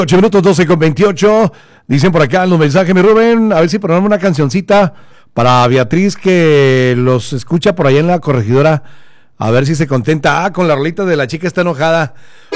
8 minutos 12 con 28. Dicen por acá en los mensajes, mi Rubén, a ver si ponemos una cancioncita para Beatriz que los escucha por allá en la corregidora. A ver si se contenta. Con la rolita de la chica está enojada.